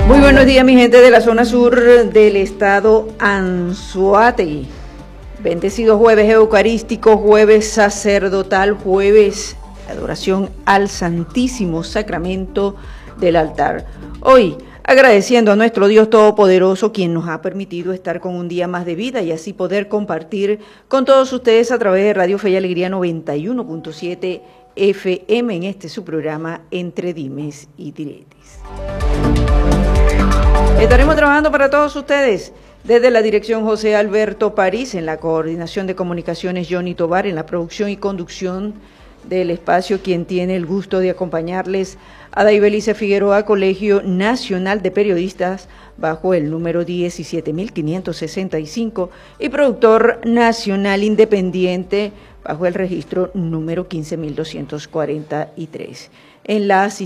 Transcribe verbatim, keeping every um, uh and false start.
Muy buenos días, mi gente de la zona sur del estado Anzoátegui. Bendecido jueves eucarístico, jueves sacerdotal, jueves de adoración al Santísimo Sacramento del altar. Hoy, agradeciendo a nuestro Dios Todopoderoso, quien nos ha permitido estar con un día más de vida y así poder compartir con todos ustedes a través de Radio Fe y Alegría noventa y uno punto siete F M en este su programa Entre Dimes y Diretes. Estaremos trabajando para todos ustedes desde la dirección José Alberto París, en la coordinación de comunicaciones Johnny Tobar, en la producción y conducción del espacio, quien tiene el gusto de acompañarles, a Daibelice Figueroa, Colegio Nacional de Periodistas, bajo el número diecisiete mil quinientos sesenta y cinco, y productor nacional independiente, bajo el registro número quince mil doscientos cuarenta y tres. En la